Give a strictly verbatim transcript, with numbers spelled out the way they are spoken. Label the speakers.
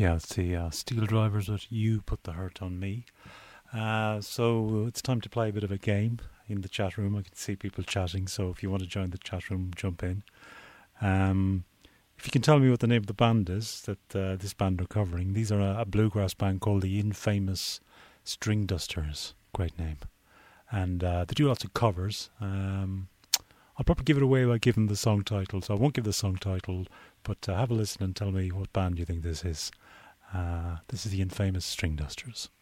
Speaker 1: Yeah, it's the uh, Steel Drivers with You Put the Hurt on Me. Uh, so it's time to play a bit of a game in the chat room. I can see people chatting, so if you want to join the chat room, jump in. Um, if you can tell me what the name of the band is that uh, this band are covering. These are a, a bluegrass band called the Infamous String Dusters. Great name. And uh, they do lots of covers. Um, I'll probably give it away by giving the song title, so I won't give the song title, but uh, have a listen and tell me what band you think this is. Uh, this is the Infamous String Dusters.